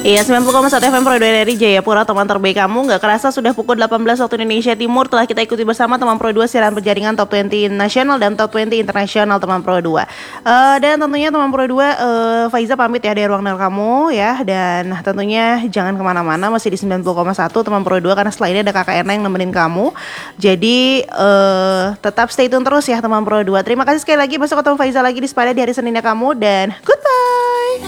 Iya, 90,1 FM Pro 2 dari Jayapura, teman terbaik kamu. Gak kerasa sudah pukul 18 waktu Indonesia Timur. Telah kita ikuti bersama teman Pro 2 siaran penjaringan Top 20 nasional dan Top 20 internasional teman Pro 2. Dan tentunya teman Pro 2, Faiza pamit ya dari ruang dengar kamu ya. Dan tentunya jangan kemana-mana, masih di 90,1 teman Pro 2, karena setelah ini ada kakak Erna yang nemenin kamu. Jadi tetap stay tune terus ya teman Pro 2. Terima kasih sekali lagi, besok ketemu Faiza lagi di Spada di hari Seninnya kamu. Dan goodbye.